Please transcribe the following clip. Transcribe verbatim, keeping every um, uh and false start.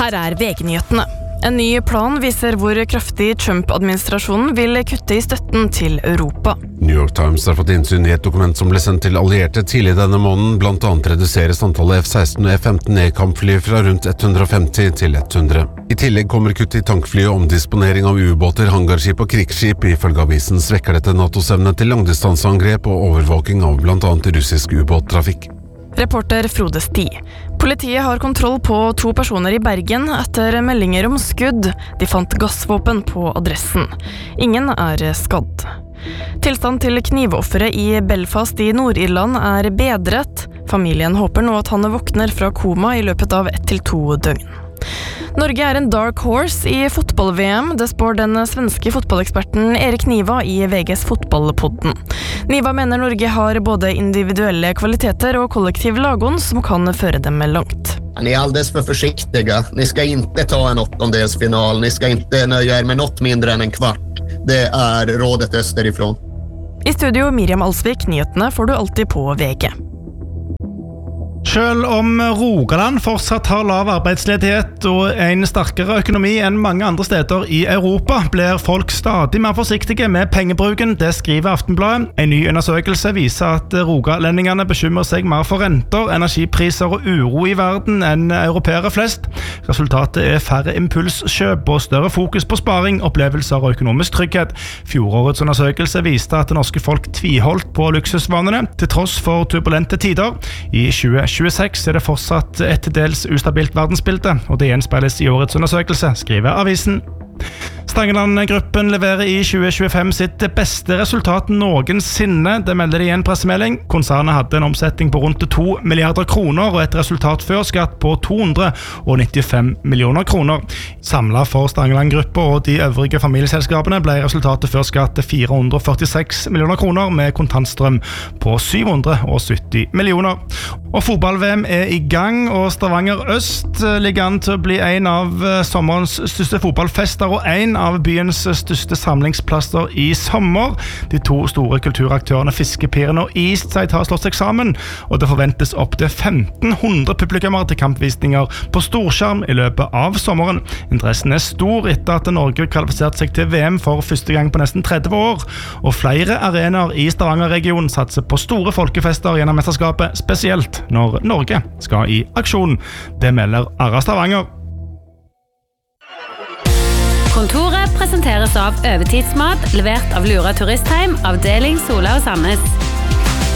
Her er V G-nyhetene. En ny plan viser hvor kraftig Trump-administrasjonen vil kutte i støtten til Europa. New York Times har fått innsyn i et dokument som ble sendt til allierte tidlig denne måneden. Blant annet reduseres antallet F seksten og F femten E-kampfly fra rundt hundre og femti til hundre. I tillegg kommer kutt i tankfly og omdisponering av ubåter, hangarskip og krigsskip. Ifølge avisen svekker dette NATOs evne til langdistanseangrep og overvåking av blant annet russisk ubåttrafikk. Reporter Frode Sti. Politiet har kontroll på to personer i Bergen etter meldinger om skudd. De fant gassvåpen på adressen. Ingen er skadd. Tilstand til knivofferet i Belfast i Nord-Irland er bedret. Familien håper nå at han våkner fra koma i løpet av ett til to døgn. Norge er en dark horse i fotball-V M, det spår den svenske fotballeksperten Erik Niva i V G's fotballpodden. Niva mener Norge har både individuelle kvaliteter og kollektiv lagånd som kan føre dem langt. Ni är alldeles för försiktiga. Ni ska inte ta en åttondelsfinal. Ni ska inte nöja er med något mindre än en kvart. Det är rådet österifrån. I studio Miriam Alsvik, nyhetene får du alltid på V G. Selv om Rogaland fortsatt har lav arbeidsledighet og en sterkere økonomi enn mange andre steder i Europa, blir folk stadig mer forsiktige med pengebruken, det skriver Aftenbladet. En ny undersøkelse viser at rogalendingene bekymrer seg mer for renter, energipriser og uro i verden enn europeere flest. Resultatet er færre impulskjøp og større fokus på sparing, opplevelser og økonomisk trygghet. Fjorårets undersøkelse viste at det norske folk tviholdt på luksusvanene, til tross for turbulente tider. I tjue tjueseks er det fortsatt et dels ustabilt verdensbilde, og det gjenspeiles i årets undersøkelse, skriver avisen. Stangeland-gruppen leverer i tjue tjuefem sitt beste resultat noensinne, det melder de i en pressemelding. Konsernet hadde en omsetning på rundt to milliarder kroner og et resultat før skatt på to hundre og nittifem millioner kroner. Samlet for Stangeland-gruppen og de øvrige familieselskapene ble resultatet før skatt fire hundre og førtiseks millioner kroner med kontantstrøm på syv hundre og sytti millioner. Og fotball-V M er i gang, og Stavanger Øst ligger an til å bli en av sommerens største fotballfester og en av byens største samlingsplasser i sommer. De to store kulturaktørene Fiskepiren og Eastside har slått seg sammen, og det forventes opp til femten hundre publikummer til kampvisninger på storskjerm i løpet av sommeren. Interessen er stor etter at Norge kvalifiserte seg til V M for første gang på nesten tretti år, og flere arenaer i Stavanger-regionen satser på store folkefester gjennom mesterskapet, spesielt når Norge skal i aksjon. Det melder Arra Stavanger. Kontoret presenteres av Øvetidsmat, levert av Lura Turistheim, avdeling Sola og Sandnes.